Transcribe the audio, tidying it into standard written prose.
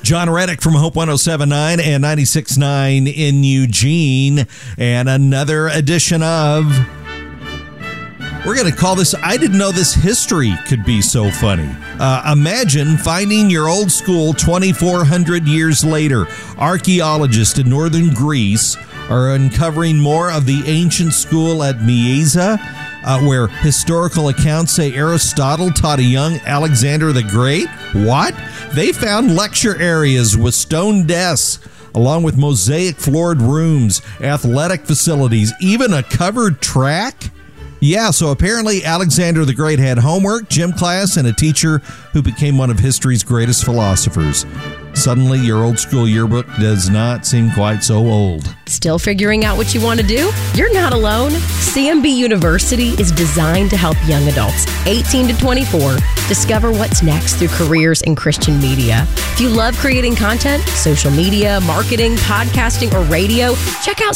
John Reddick from Hope 107.9 and 96.9 in Eugene. And another edition of... We're going to call this, I didn't know this history could be so funny. Imagine finding your old school 2,400 years later. Archaeologists in northern Greece are uncovering more of the ancient school at Mieza, where historical accounts say Aristotle taught a young Alexander the Great. What? They found lecture areas with stone desks, along with mosaic floored rooms, athletic facilities, even a covered track. Yeah, so apparently Alexander the Great had homework, gym class, and a teacher who became one of history's greatest philosophers. Suddenly, your old school yearbook does not seem quite so old. Still figuring out what you want to do? You're not alone. CMB University is designed to help young adults, 18 to 24, discover what's next through careers in Christian media. If you love creating content, social media, marketing, podcasting, or radio, check out